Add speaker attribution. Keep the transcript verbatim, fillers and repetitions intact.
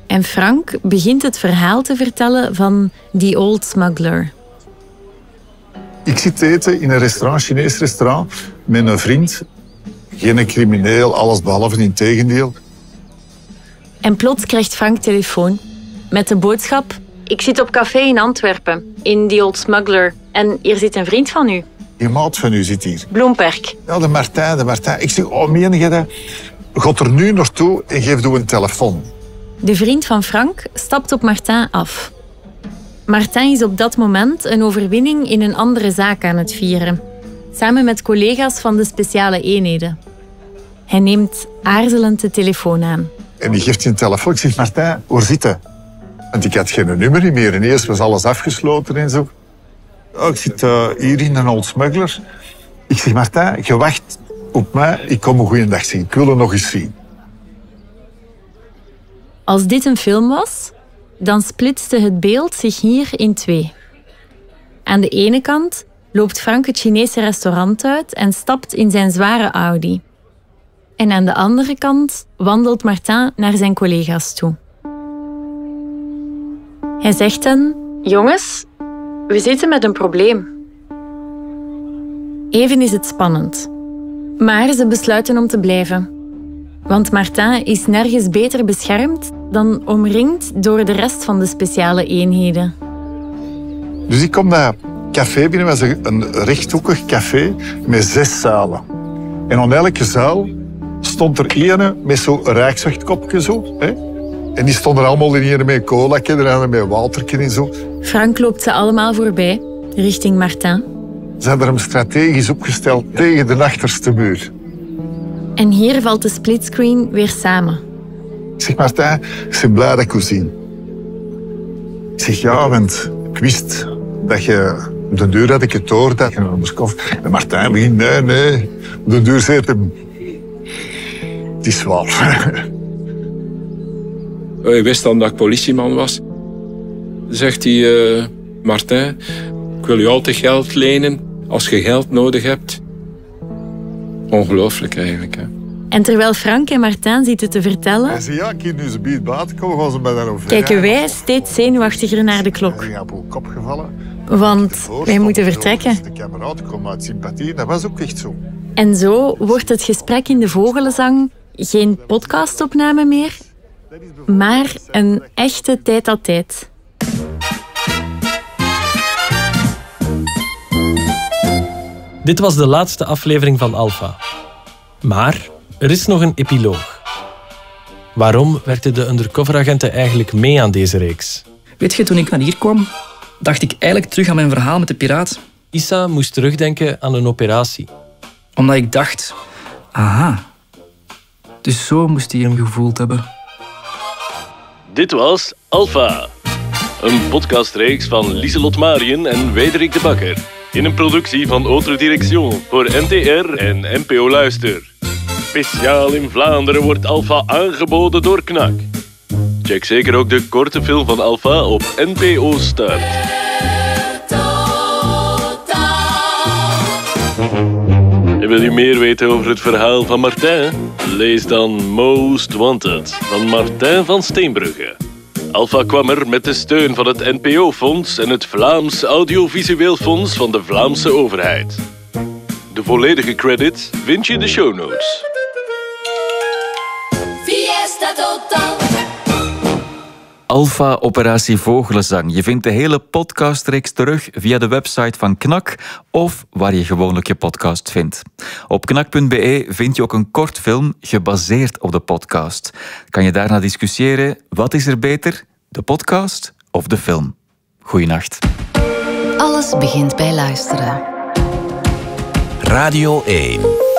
Speaker 1: En Frank begint het verhaal te vertellen van The Old Smuggler.
Speaker 2: Ik zit te eten in een restaurant, een Chinees restaurant, met een vriend. Geen crimineel, alles behalve in tegendeel.
Speaker 1: En plots krijgt Frank telefoon met de boodschap: ik zit op café in Antwerpen, in The Old Smuggler. En hier zit een vriend van u.
Speaker 2: Die maat van u zit hier.
Speaker 1: Bloemperk.
Speaker 2: Ja, de Martijn, de Martijn. Ik zeg, oh, meen je dat? Gaat er nu naartoe en geef u een telefoon.
Speaker 1: De vriend van Frank stapt op Martijn af. Martijn is op dat moment een overwinning in een andere zaak aan het vieren. Samen met collega's van de speciale eenheden. Hij neemt aarzelend de telefoon aan.
Speaker 2: En die geeft je een telefoon. Ik zeg, Martijn, waar zit hij? Want ik had geen nummer meer. En eerst was alles afgesloten en zo. Oh, ik zit uh, hier in een Old Smuggler. Ik zeg, Martijn, je wacht op mij. Ik kom een goeie dag zeggen. Ik wil er nog eens zien.
Speaker 1: Als dit een film was, dan splitste het beeld zich hier in twee. Aan de ene kant loopt Frank het Chinese restaurant uit en stapt in zijn zware Audi. En aan de andere kant wandelt Martijn naar zijn collega's toe. Hij zegt hen: jongens, we zitten met een probleem. Even is het spannend. Maar ze besluiten om te blijven. Want Martijn is nergens beter beschermd dan omringd door de rest van de speciale eenheden.
Speaker 2: Dus ik kom naar café binnen. Het was een rechthoekig café met zes zalen. En aan elke zaal stond er ene met zo'n rijkswechtkopje zo. Hè? En die stonden allemaal in ene met cola, en andere met water en zo.
Speaker 1: Frank loopt ze allemaal voorbij, richting Martijn.
Speaker 2: Ze hadden hem strategisch opgesteld tegen de achterste muur.
Speaker 1: En hier valt de splitscreen weer samen.
Speaker 2: Ik zeg, Martijn, ik ben blij dat ik u zie. Ik zeg, ja, want ik wist dat je... Op de deur had ik het door dat je naar Moskou... En Martijn begint, nee, nee. Op de deur zegt hem... Het is waar.
Speaker 3: Ik wist dan dat ik politieman was. Zegt hij, uh, Martijn, ik wil je altijd geld lenen als je geld nodig hebt. Ongelooflijk eigenlijk, hè.
Speaker 1: En terwijl Frank en Martijn zitten te vertellen...
Speaker 2: Hij zei, ja, ik hier nu zijn bier buiten komen, gaan ze mij dan over.
Speaker 1: Kijken wij steeds zenuwachtiger naar de klok.
Speaker 2: Hij is op een kop gevallen.
Speaker 1: Want wij moeten vertrekken.
Speaker 2: De kameraad kwam uit sympathie, dat was ook echt zo.
Speaker 1: En zo wordt het gesprek in de Vogelenzang geen podcastopname meer, maar een echte tête-à-tête.
Speaker 4: Dit was de laatste aflevering van Alpha. Maar er is nog een epiloog. Waarom werkten de undercoveragenten eigenlijk mee aan deze reeks?
Speaker 5: Weet je, toen ik naar hier kwam, dacht ik eigenlijk terug aan mijn verhaal met de piraat.
Speaker 4: Issa moest terugdenken aan een operatie.
Speaker 5: Omdat ik dacht, aha, dus zo moest hij hem gevoeld hebben.
Speaker 6: Dit was Alpha, een podcastreeks van Lieselot Marien en Wederik de Bakker. In een productie van Autre Direction voor N T R en N P O Luister. Speciaal in Vlaanderen wordt Alpha aangeboden door Knak. Check zeker ook de korte film van Alpha op N P O Start. En wil je meer weten over het verhaal van Martijn? Lees dan Most Wanted van Martijn van Steenbrugge. Alpha kwam er met de steun van het N P O-fonds en het Vlaams Audiovisueel Fonds van de Vlaamse overheid. De volledige credits vind je in de show notes.
Speaker 7: Fiesta total.
Speaker 8: Alpha Operatie Vogelenzang. Je vindt de hele podcastreeks terug via de website van Knak of waar je gewoonlijk je podcast vindt. Op knak punt b e vind je ook een kort film gebaseerd op de podcast. Kan je daarna discussiëren, wat is er beter, de podcast of de film? Goeienacht.
Speaker 9: Alles begint bij luisteren.
Speaker 10: Radio één.